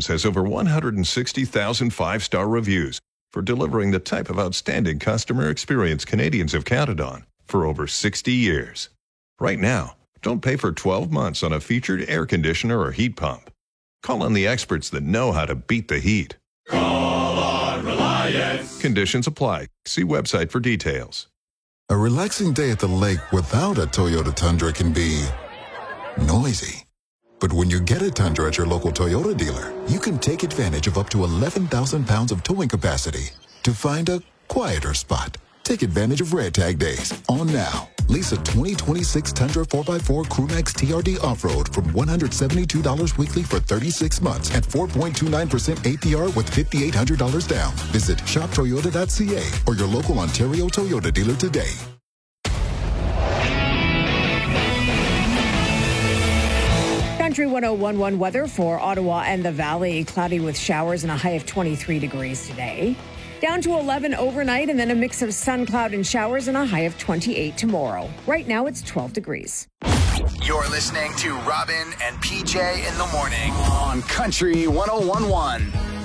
Homes has over 160,000 five-star reviews for delivering the type of outstanding customer experience Canadians have counted on for over 60 years. Right now, don't pay for 12 months on a featured air conditioner or heat pump. Call on the experts that know how to beat the heat. Call on Reliance. Conditions apply. See website for details. A relaxing day at the lake without a Toyota Tundra can be noisy. But when you get a Tundra at your local Toyota dealer, you can take advantage of up to 11,000 pounds of towing capacity to find a quieter spot. Take advantage of Red Tag Days on now. Lease a 2026 Tundra 4x4 Crewmax TRD Off-Road from $172 weekly for 36 months at 4.29% APR with $5,800 down. Visit shoptoyota.ca or your local Ontario Toyota dealer today. Country 101.1 weather for Ottawa and the Valley. Cloudy with showers and a high of 23 degrees today. Down to 11 overnight and then a mix of sun, cloud, and showers and a high of 28 tomorrow. Right now it's 12 degrees. You're listening to Robin and PJ in the morning on Country 101.1.